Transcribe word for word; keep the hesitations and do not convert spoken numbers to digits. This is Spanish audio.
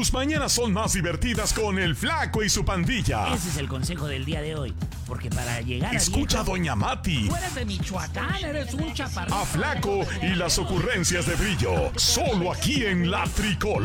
Tus mañanas son más divertidas con el Flaco y su pandilla. Ese es el consejo del día de hoy. Porque para llegar Escucha a a Doña Mati. Tú eres de Michoacán, eres un chaparrito. A Flaco y las ocurrencias de Brillo. Solo aquí en La Tricolor.